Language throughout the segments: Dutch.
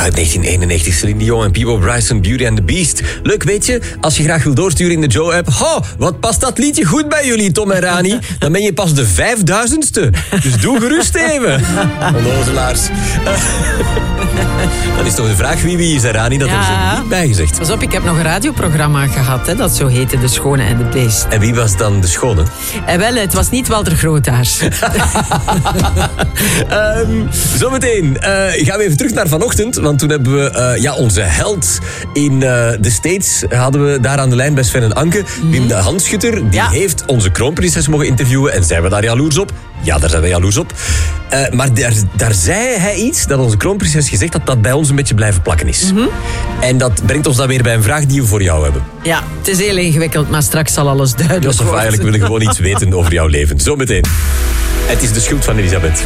uit 1991, Celine Dion en Peabo Bryson, Beauty and the Beast. Leuk, weet je, als je graag wil doorsturen in de Joe-app... wat past dat liedje goed bij jullie, Tom en Rani? Dan ben je pas de 5000ste. Dus doe gerust even. Onnozelaars. Dan is toch de vraag wie is er, Rani? Dat hebben ze niet bijgezegd. Pas op, ik heb nog een radioprogramma gehad, hè, dat zo heette De Schone en de Beest. En wie was dan de schone? Wel, het was niet Walter Grootaars. Zometeen gaan we even terug naar vanochtend. Want toen hebben we onze held in de States... hadden we daar aan de lijn bij Sven en Anke. Wim de Handschutter, die heeft onze kroonprinses mogen interviewen. En zijn we daar jaloers op? Ja, daar zijn we jaloers op. Maar daar zei hij iets dat onze kroonprinses gezegd had... dat bij ons een beetje blijven plakken is. En dat brengt ons dan weer bij een vraag die we voor jou hebben. Ja, het is heel ingewikkeld, maar straks zal alles duidelijk worden. Joseph, eigenlijk willen gewoon iets weten over jouw leven. Zometeen. Het is de schuld van Elisabeth.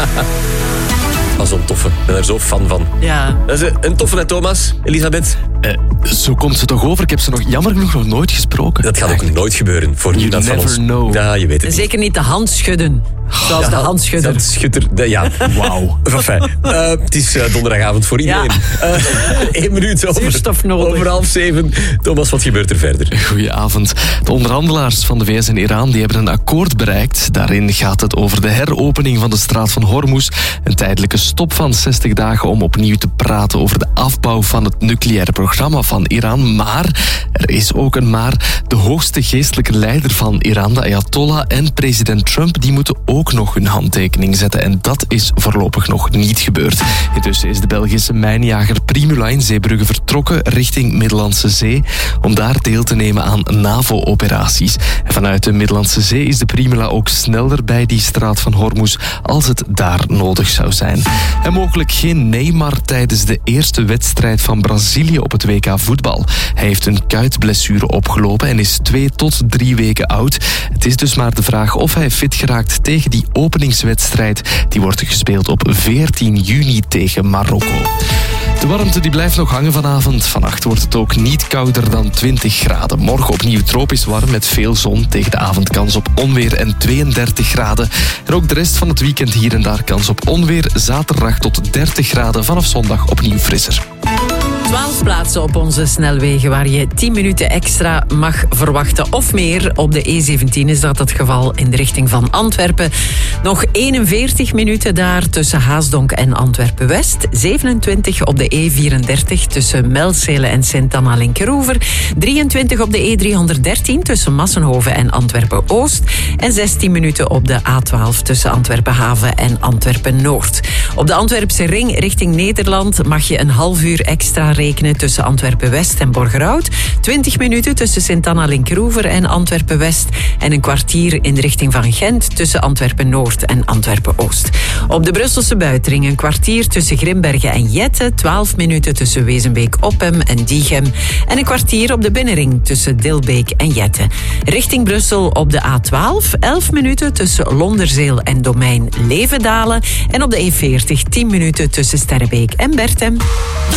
Dat is zo'n toffe. Ik ben er zo fan van. Ja. Dat is een toffe, hè, Thomas? Elisabeth? Zo komt ze toch over? Ik heb ze jammer genoeg nog nooit gesproken. Dat gaat ook nooit gebeuren. Voor niemand van ons. Know. Ja, je weet het niet. Zeker niet de hand schudden. Zoals de handschudder. Ja, wauw. Enfin, het is donderdagavond voor iedereen. 1 minuut over 6:30. Thomas, wat gebeurt er verder? Goedenavond. De onderhandelaars van de VS en Iran die hebben een akkoord bereikt. Daarin gaat het over de heropening van de straat van Hormuz. Een tijdelijke stop van 60 dagen om opnieuw te praten over de afbouw van het nucleaire programma van Iran. Maar, er is ook een maar, de hoogste geestelijke leider van Iran, de Ayatollah, en president Trump, die moeten ook nog hun handtekening zetten. En dat is voorlopig nog niet gebeurd. Intussen is de Belgische mijnjager Primula in Zeebrugge vertrokken richting Middellandse Zee om daar deel te nemen aan NAVO-operaties. En vanuit de Middellandse Zee is de Primula ook sneller bij die straat van Hormuz als het daar nodig zou zijn. En mogelijk geen Neymar tijdens de eerste wedstrijd van Brazilië op het WK voetbal. Hij heeft een kuitblessure opgelopen en is 2 tot 3 weken oud. Het is dus maar de vraag of hij fit geraakt tegen die openingswedstrijd. Die wordt gespeeld op 14 juni tegen Marokko. De warmte die blijft nog hangen vanavond. Vannacht wordt het ook niet kouder dan 20 graden. Morgen opnieuw tropisch warm met veel zon. Tegen de avond kans op onweer en 32 graden. En ook de rest van het weekend hier en daar kans op onweer. Zaterdag tot 30 graden. Vanaf zondag opnieuw frisser. 12 plaatsen op onze snelwegen waar je 10 minuten extra mag verwachten of meer. Op de E17 is dat het geval in de richting van Antwerpen. Nog 41 minuten daar tussen Haasdonk en Antwerpen-West. 27 op de E34 tussen Melzelen en Sint-Anna-Linkeroever. 23 op de E313 tussen Massenhoven en Antwerpen-Oost. En 16 minuten op de A12 tussen Antwerpen-Haven en Antwerpen-Noord. Op de Antwerpse ring richting Nederland mag je een half uur extra rekenen tussen Antwerpen-West en Borgerhout. 20 minuten tussen Sint-Anna-Linkeroever en Antwerpen-West. En een kwartier in de richting van Gent tussen Antwerpen-Noord en Antwerpen-Oost. Op de Brusselse buitenring een kwartier tussen Grimbergen en Jette. 12 minuten tussen Wezenbeek-Oppem en Diegem. En een kwartier op de binnenring tussen Dilbeek en Jette. Richting Brussel op de A12. 11 minuten tussen Londerzeel en Domein Levendalen. En op de E40 10 minuten tussen Sterrebeek en Bertem.